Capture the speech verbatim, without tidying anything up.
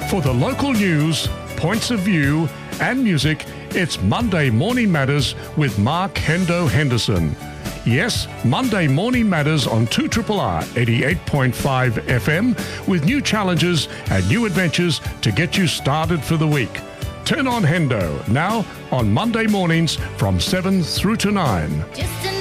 For the local news, points of view, and music, it's Monday Morning Matters with Mark Hendo Henderson. Yes, Monday Morning Matters on two R R R eighty-eight point five F M with new challenges and new adventures to get you started for the week. Turn on Hendo now on Monday mornings from seven through to nine. Just